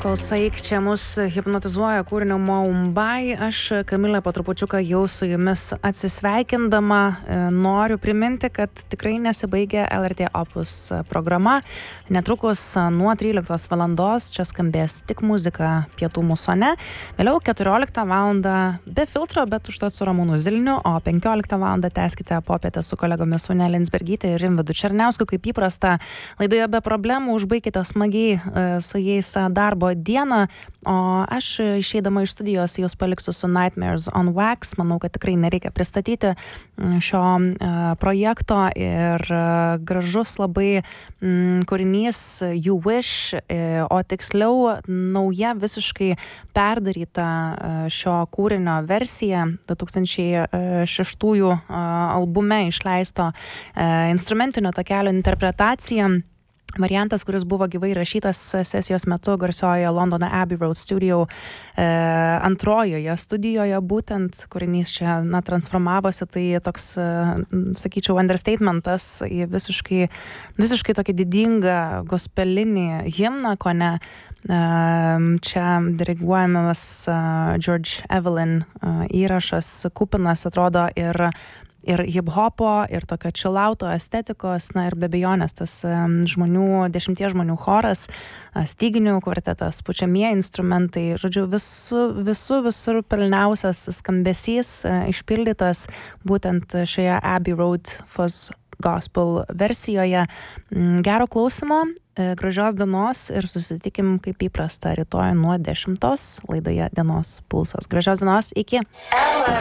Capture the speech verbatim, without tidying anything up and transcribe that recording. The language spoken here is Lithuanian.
Kol Saik čia mus hipnotizuoja kūrinio Mumbai, aš Kamilė po trupučiuką jau su jumis atsisveikindama noriu priminti, kad tikrai nesibaigia L R T Opus programa. Netrukus nuo tryliktos valandos čia skambės tik muzika pietų musone. Vėliau keturioliktą valandą be filtro, bet užtat su Ramūnu Zilniu, o penkioliktą valandą tęskite popietę su kolegomis Une Linsbergytė ir Rimvydu Černiausku. Kaip įprasta, laidoje be problemų užbaikite smagiai su jais darbo dieną, o aš išeidama iš studijos jūs paliksiu su Nightmares on Wax. Manau, kad tikrai nereikia pristatyti šio projekto ir gražus labai kūrinys You Wish, o tiksliau nauja visiškai perdaryta šio kūrinio versija du tūkstančiai šeštųjų albume išleisto instrumentinio takelio interpretacija. Variantas, kuris buvo gyvai rašytas sesijos metu garsiojoje Londono Abbey Road Studio e, antrojoje studijoje, būtent kūrinys čia na, transformavosi, tai toks, e, sakyčiau, understatementas į visiškai, visiškai tokį didingą gospelinį himną, ko ne. E, čia diriguojamas e, George Evelyn e, įrašas, kupinas atrodo ir ir hip-hopo, ir tokio chillauto estetikos, na ir be abejonės tas um, žmonių, dešimties žmonių choras, uh, styginių kvartetas, pučiamieji instrumentai, žodžiu, visų, visų visur pelniausias skambesys uh, išpildytas būtent šioje Abbey Road Fuzz Gospel versijoje. Mm, gero klausimo, uh, gražios dienos ir susitikim kaip įprasta rytoj nuo dešimtos laidoje Dienos pulsas. Gražios dienos, iki!